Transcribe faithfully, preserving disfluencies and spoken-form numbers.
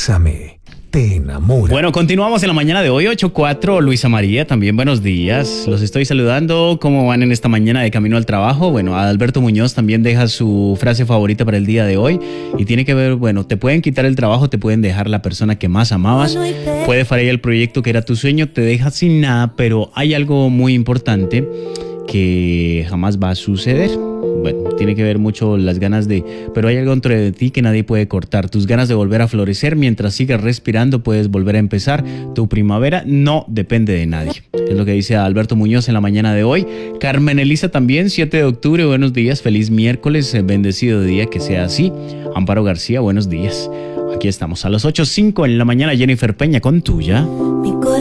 Bésame, te enamora. Bueno, continuamos en la mañana de hoy, ocho cuatro. Luisa María, también buenos días. Los estoy saludando. ¿Cómo van en esta mañana de camino al trabajo? Bueno, Alberto Muñoz también deja su frase favorita para el día de hoy. Y tiene que ver, bueno, te pueden quitar el trabajo, te pueden dejar la persona que más amabas. Puede fallar el proyecto que era tu sueño, te deja sin nada, pero hay algo muy importante que jamás va a suceder. Bueno, tiene que ver mucho las ganas de... Pero hay algo dentro de ti que nadie puede cortar. Tus ganas de volver a florecer. Mientras sigas respirando, puedes volver a empezar. Tu primavera no depende de nadie. Es lo que dice Alberto Muñoz en la mañana de hoy. Carmen Elisa también, siete de octubre. Buenos días, feliz miércoles, bendecido día, que sea así. Amparo García, buenos días. Aquí estamos a las ocho cinco en la mañana. Jennifer Peña con Tuya.